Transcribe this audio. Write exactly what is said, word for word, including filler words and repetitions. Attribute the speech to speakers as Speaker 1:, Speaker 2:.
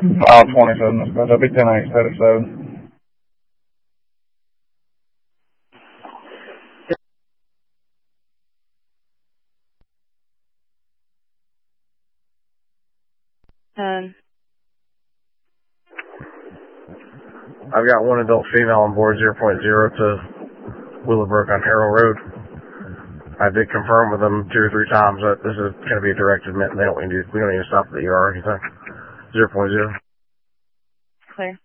Speaker 1: Aisle twenty-seven, but that'll be ten eight instead of seven.
Speaker 2: Um,
Speaker 3: I've got one adult female on board zero point zero to Willowbrook on Harrow Road. I did confirm with them two or three times that this is going to be a direct admit and they don't need to, we don't need to stop at the E R or anything. zero point zero.
Speaker 2: Clear.